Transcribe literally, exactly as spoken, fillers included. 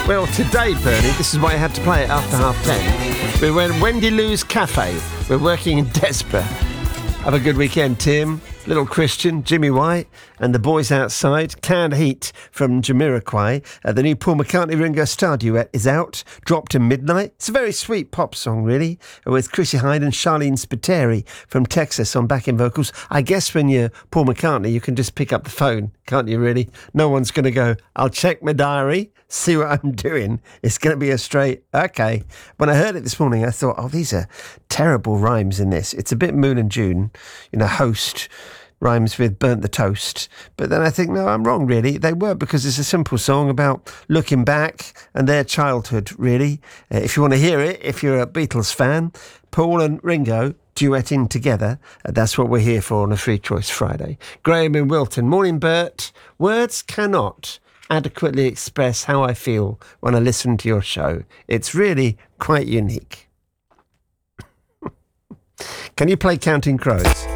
Well, today, Bernie, this is why I had to play it after half ten. We're at Wendy Lou's Cafe. We're working in Desborough. Have a good weekend, Tim. Little Christian, Jimmy White, and the boys outside. Canned Heat from Jamiroquai. Uh, the new Paul McCartney Ringo Starr duet is out. Dropped in Midnight. It's a very sweet pop song, really, with Chrissy Hyde and Charlene Spiteri from Texas on backing vocals. I guess when you're Paul McCartney, you can just pick up the phone, can't you, really? No one's going to go, I'll check my diary, see what I'm doing. It's going to be a straight, okay. When I heard it this morning, I thought, oh, these are terrible rhymes in this. It's a bit Moon and June, you know, host rhymes with burnt the toast. But then I think, no, I'm wrong, really. They were, because it's a simple song about looking back and their childhood, really. Uh, if you want to hear it, if you're a Beatles fan, Paul and Ringo duetting together. Uh, that's what we're here for on a Free Choice Friday. Graham in Wilton. Morning, Bert. Words cannot adequately express how I feel when I listen to your show. It's really quite unique. Can you play Counting Crows?